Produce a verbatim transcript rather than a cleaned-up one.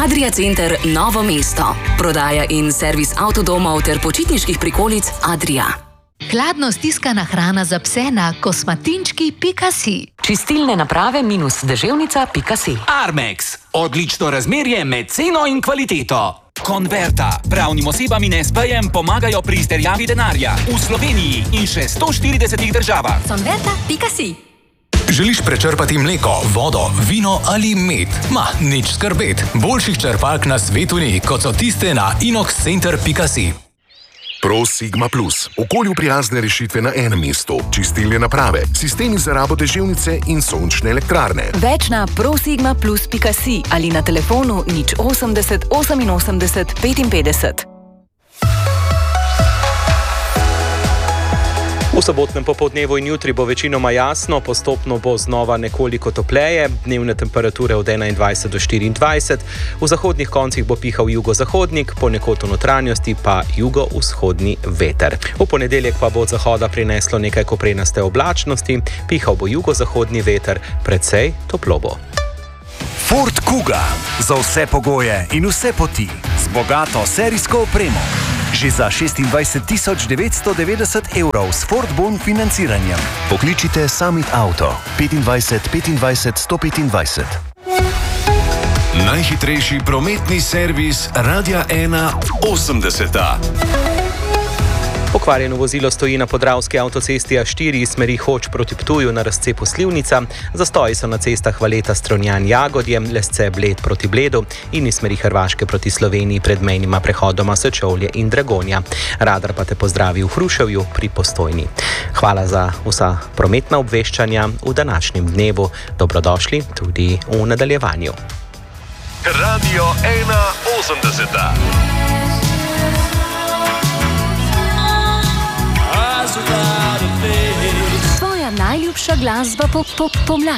Adria Center Novo mesto. Prodaja in servis avtodomov ter počitniških prikolic Adria. Hladno stiskana hrana za pse na kosmatinčki pika si. Čistilne naprave minus deževnica pika si. Armex. Odlično razmerje med ceno in kvaliteto. Converta. Pravnim osebam in es pejem pomagajo pri izterjavi denarja. V Sloveniji in še sto štiridesetih državah. Converta pika si. Želiš prečrpati mleko, vodo, vino ali med? Ma, nič skrbet. Boljših črpalk na svetu ni, kot so tiste na inox center pika si. Pro Sigma Plus. Okolju prijazne rešitve na enem mestu. Čistilne naprave, sistemi za rabo deževnice in sončne elektrarne. Več na prosigma plus pika si ali na telefonu nič osemdeset oseminosemdeset petinpetdeset. V sobotnem popoldnevu in jutri bo večinoma jasno, postopno bo znova nekoliko topleje, dnevne temperature od enaindvajset do štiriindvajset, v zahodnih koncih bo pihal jugozahodnik, ponekod v notranjosti pa jugovzhodni veter. V ponedeljek pa bo od zahoda prineslo nekaj koprenaste oblačnosti, pihal bo jugozahodni veter, precej toplo bo. Ford Kuga. Za vse pogoje in vse poti. Z bogato serijsko opremo. Že za šestindvajset tisoč devetsto devetdeset evrov s Ford Bon financiranjem. Pokličite Summit Auto petindvajset petindvajset sto petindvajset. Najhitrejši prometni servis Radia ena osemdeseta. Pokvarjeno vozilo stoji na podravski avtocesti A štiri iz smeri Hoč proti Ptuju na razcepu Slivnica. Zastoji so na cestah Valeta Strunjan Jagodje, Lesce Bled proti Bledu in iz smeri Hrvaške proti Sloveniji pred mejnima prehodoma Sečovlje in Dragonja. Radar pa te pozdravi v Hruševju pri Postojni. Hvala za vsa prometna obveščanja v današnjem dnevu. Dobrodošli tudi v nadaljevanju. Radio ena osemdeseta. Tvoja najljubša glasba po, po, pomladi.